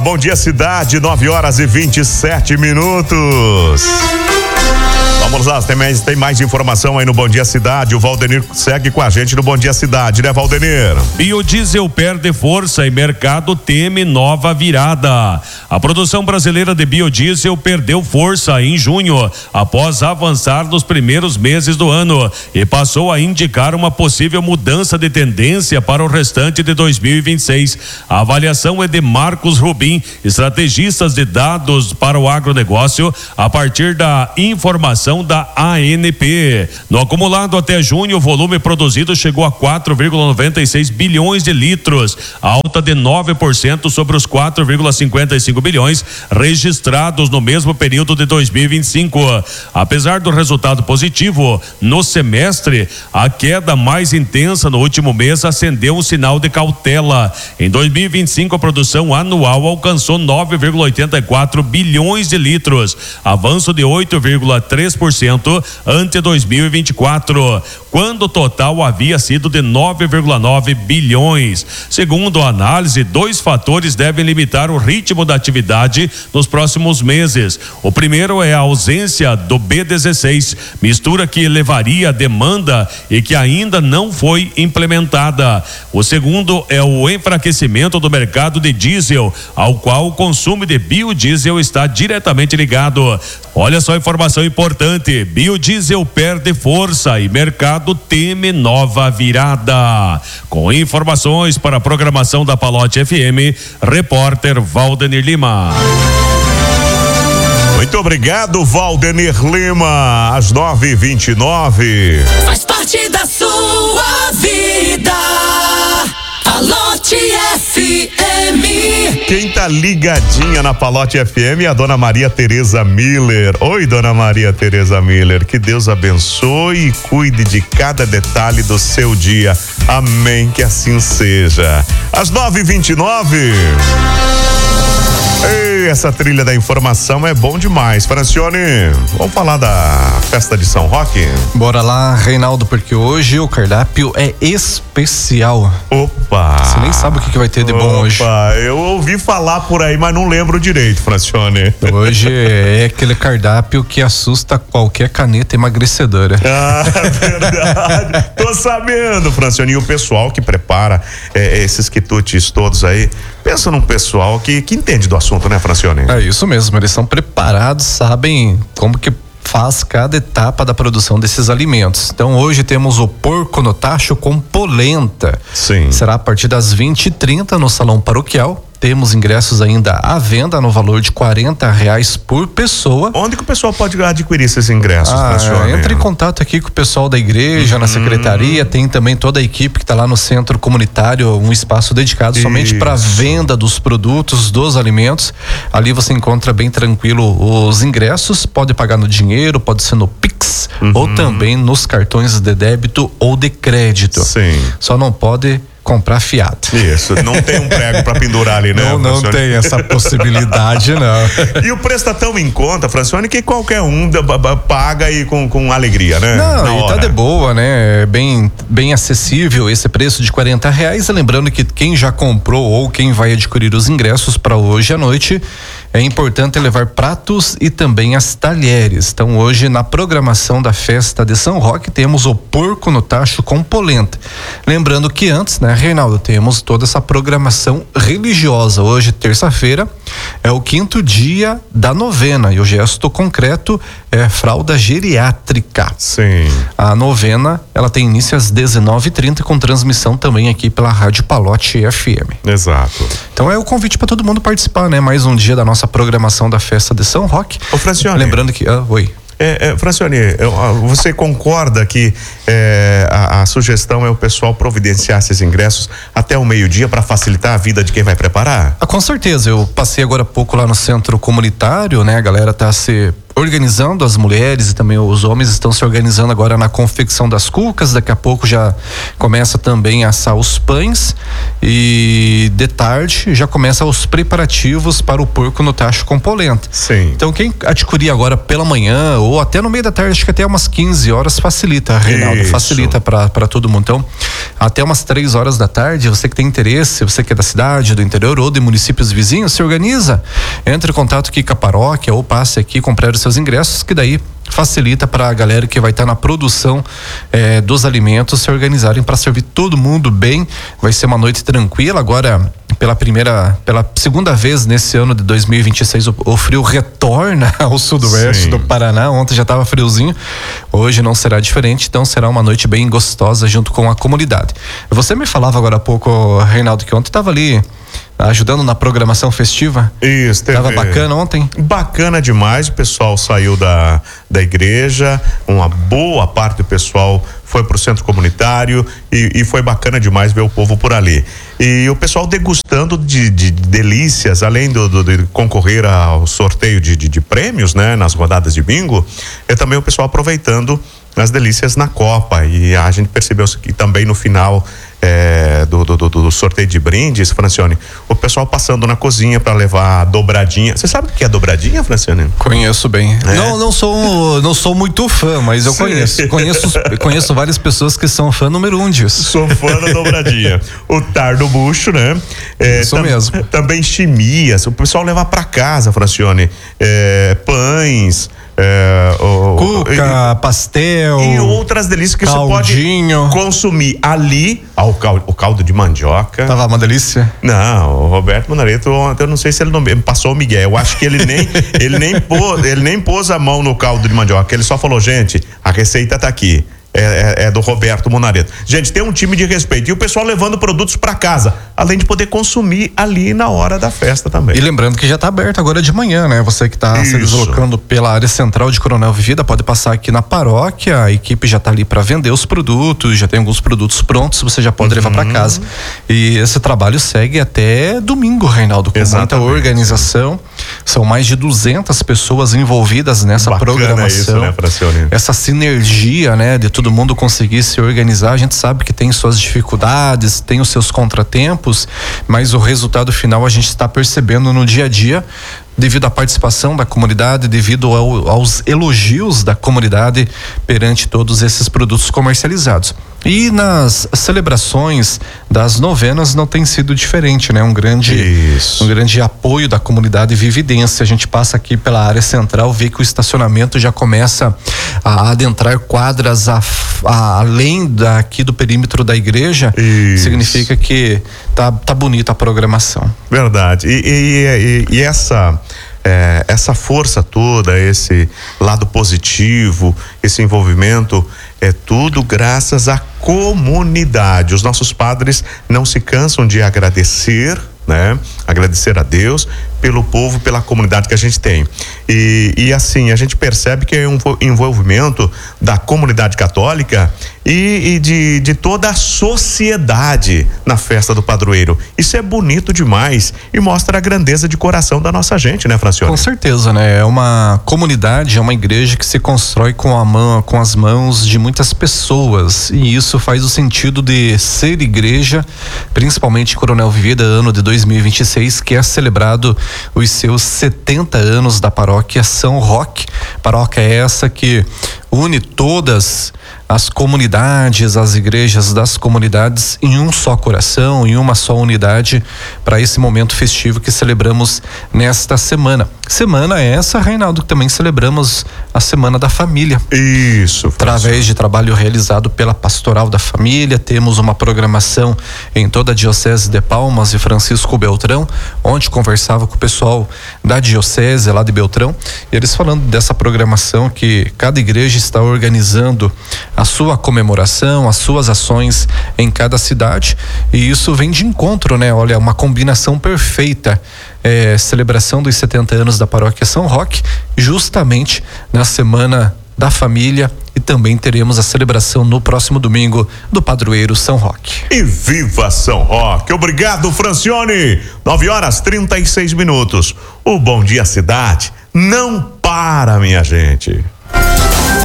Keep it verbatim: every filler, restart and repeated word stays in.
Bom Dia Cidade, nove horas e vinte e sete minutos. Vamos lá, tem mais, tem mais informação aí no Bom Dia Cidade. O Valdenir segue com a gente no Bom Dia Cidade, né, Valdenir? Biodiesel perde força e mercado teme nova virada. A produção brasileira de biodiesel perdeu força em junho, após avançar nos primeiros meses do ano, e passou a indicar uma possível mudança de tendência para o restante de dois mil e vinte e seis. A avaliação é de Marcos Rubim, estrategistas de dados para o agronegócio, a partir da informação da A N P. No acumulado até junho, o volume produzido chegou a quatro vírgula noventa e seis bilhões de litros, alta de nove por cento sobre os quatro vírgula cinquenta e cinco bilhões registrados no mesmo período de dois mil e vinte e cinco. Apesar do resultado positivo no semestre, a queda mais intensa no último mês acendeu um sinal de cautela. Em dois mil e vinte e cinco, a produção anual alcançou nove vírgula oitenta e quatro bilhões de litros, avanço de oito vírgula três por cento ante dois mil e vinte e quatro, quando o total havia sido de nove vírgula nove bilhões. Segundo a análise, dois fatores devem limitar o ritmo da atividade nos próximos meses. O primeiro é a ausência do B dezesseis, mistura que elevaria a demanda e que ainda não foi implementada. O segundo é o enfraquecimento do mercado de diesel, ao qual o consumo de biodiesel está diretamente ligado. Olha só a informação importante: biodiesel perde força e mercado teme nova virada. Com informações para a programação da Palote F M, repórter Valdenir Lima. Muito obrigado, Valdenir Lima. Às nove e vinte e nove. Faz parte da sua vida. Palote F M. Quem tá ligadinha na Palote F M é a dona Maria Tereza Miller. Oi, dona Maria Tereza Miller. Que Deus abençoe e cuide de cada detalhe do seu dia. Amém, que assim seja. Às nove e vinte e nove. Ei, essa trilha da informação é bom demais. Francione, vamos falar da festa de São Roque? Bora lá, Reinaldo, porque hoje o cardápio é especial. Opa! Você nem sabe o que, que vai ter de Opa, bom hoje. Opa, eu ouvi falar por aí, mas não lembro direito, Francione. Hoje é aquele cardápio que assusta qualquer caneta emagrecedora. Ah, verdade. Tô sabendo, Francione. E o pessoal que prepara é, esses quitutes todos aí, pensa num pessoal que, que entende do assunto, né, Francione? É isso mesmo, eles são preparados, sabem como que faz cada etapa da produção desses alimentos. Então hoje temos o porco no tacho com polenta. Sim. Será a partir das vinte e trinta no Salão Paroquial. Temos ingressos ainda à venda no valor de quarenta reais por pessoa. Onde que o pessoal pode adquirir esses ingressos, ah, Francione? Entre em contato aqui com o pessoal da igreja, uhum. na secretaria. Tem também toda a equipe que está lá no centro comunitário, um espaço dedicado Isso. somente para venda dos produtos, dos alimentos. Ali você encontra bem tranquilo os ingressos. Pode pagar no dinheiro, pode ser no Pix uhum. ou também nos cartões de débito ou de crédito. Sim. Só não pode comprar fiado. Isso, não tem um prego para pendurar ali, né? Não, não Francione? tem essa possibilidade, não. E o preço tá tão em conta, Francione, que qualquer um da, da, paga aí com, com alegria, né? Não, Na e hora. tá de boa, né? Bem, bem acessível esse preço de quarenta reais. Lembrando que quem já comprou ou quem vai adquirir os ingressos para hoje à noite, é importante levar pratos e também as talheres. Então hoje na programação da festa de São Roque temos o porco no tacho com polenta. Lembrando que antes, né, Reinaldo, temos toda essa programação religiosa. Hoje, terça-feira, é o quinto dia da novena e o gesto concreto é fralda geriátrica. Sim. A novena, ela tem início às dezenove e trinta com transmissão também aqui pela Rádio Palote F M. Exato. Então é o convite para todo mundo participar, né? Mais um dia da nossa programação da festa de São Roque. Ô, Francione. Lembrando que, ah, oi. É, é, Francione, você concorda que é, a, a sugestão é o pessoal providenciar esses ingressos até o meio-dia para facilitar a vida de quem vai preparar? Ah, com certeza, eu passei agora há pouco lá no centro comunitário, né? A galera tá se organizando, as mulheres e também os homens estão se organizando agora na confecção das cucas. Daqui a pouco já começa também a assar os pães e de tarde já começa os preparativos para o porco no tacho com polenta. Sim. Então quem adquirir agora pela manhã ou até no meio da tarde, acho que até umas quinze horas facilita, Reinaldo, Isso. facilita para todo mundo. Então até umas três horas da tarde, você que tem interesse, você que é da cidade, do interior ou de municípios vizinhos, se organiza, entre em contato aqui com a paróquia ou passe aqui comprar os seus ingressos, que daí facilita para a galera que vai estar tá na produção eh, dos alimentos se organizarem para servir todo mundo bem. Vai ser uma noite tranquila. Agora, pela primeira, pela segunda vez nesse ano de dois mil e vinte e seis, o, o frio retorna ao sudoeste Sim. do Paraná. Ontem já estava friozinho, hoje não será diferente, então será uma noite bem gostosa junto com a comunidade. Você me falava agora há pouco, Reinaldo, que ontem estava ali ajudando na programação festiva. Isso, teve... Tava bacana ontem? Bacana demais, o pessoal saiu da, da igreja, uma boa parte do pessoal foi pro centro comunitário e, e foi bacana demais ver o povo por ali. E o pessoal degustando de, de delícias, além do, do, de concorrer ao sorteio de, de, de prêmios, né, nas rodadas de bingo, é também o pessoal aproveitando as delícias na Copa. E a gente percebeu que também no final é, do, do, do, do sorteio de brindes, Francione, o pessoal passando na cozinha para levar a dobradinha. Você sabe o que é dobradinha, Francione? Conheço bem. É? Não, não sou, não sou muito fã, mas eu Sim. conheço. Conheço, conheço várias pessoas que são fã número um disso. Sou fã da dobradinha. O tardo bucho, né? É, Isso tam, mesmo. Também chimias. O pessoal leva para casa, Francione, é, pães. É, o, Cuca, e, pastel. E outras delícias que caldinho. você pode consumir ali. Ah, o, caldo, o caldo de mandioca. Tava uma delícia? Não, o Roberto Monareto, eu não sei se ele não me passou o Miguel. Eu acho que ele nem, ele nem pôs, ele nem pôs a mão no caldo de mandioca. Ele só falou, gente, a receita tá aqui. É, é, é do Roberto Monareto. Gente, tem um time de respeito. E o pessoal levando produtos para casa, além de poder consumir ali na hora da festa também. E lembrando que já tá aberto agora de manhã, né? Você que tá se deslocando pela área central de Coronel Vivida, pode passar aqui na paróquia. A equipe já tá ali para vender os produtos, já tem alguns produtos prontos, você já pode uhum. levar para casa. E esse trabalho segue até domingo, Reinaldo, com Exatamente. muita organização. São mais de duzentas pessoas envolvidas nessa Bacana programação. Isso, né, Francione? Essa sinergia, né, de todo mundo conseguir se organizar. A gente sabe que tem suas dificuldades, tem os seus contratempos, mas o resultado final a gente está percebendo no dia a dia, devido à participação da comunidade, devido ao, aos elogios da comunidade perante todos esses produtos comercializados. E nas celebrações das novenas não tem sido diferente, né? Um grande, Isso. um grande apoio da comunidade vividense. A gente passa aqui pela área central, vê que o estacionamento já começa a adentrar quadras a, a, além daqui do perímetro da igreja. Isso. Significa que tá, tá bonita a programação. Verdade. E, e, e, e essa é, essa força toda, esse lado positivo, esse envolvimento, é tudo graças à comunidade. Os nossos padres não se cansam de agradecer, né? Agradecer a Deus pelo povo, pela comunidade que a gente tem. E, e assim, a gente percebe que é um envolvimento da comunidade católica e, e de, de toda a sociedade na festa do padroeiro. Isso é bonito demais e mostra a grandeza de coração da nossa gente, né, Francione? Com certeza, né? É uma comunidade, é uma igreja que se constrói com a mão, com as mãos de muitas pessoas, e isso faz o sentido de ser igreja, principalmente Coronel Vivida, ano de dois mil e vinte e seis, que é celebrado os seus setenta anos da paróquia São Roque. Paróquia essa que une todas as comunidades, as igrejas das comunidades em um só coração, em uma só unidade, para esse momento festivo que celebramos nesta semana. Semana essa, Reinaldo, que também celebramos a Semana da Família. Isso. Através de trabalho realizado pela Pastoral da Família, temos uma programação em toda a Diocese de Palmas e Francisco Beltrão, onde conversava com o pessoal da Diocese lá de Beltrão, e eles falando dessa programação que cada igreja está organizando a sua comemoração, as suas ações em cada cidade, e isso vem de encontro, né? Olha, uma combinação perfeita. É, celebração dos setenta anos da paróquia São Roque, justamente na Semana da Família, e também teremos a celebração no próximo domingo do padroeiro São Roque. E viva São Roque! Obrigado, Francione! nove horas trinta e seis minutos. O Bom Dia Cidade não para, minha gente.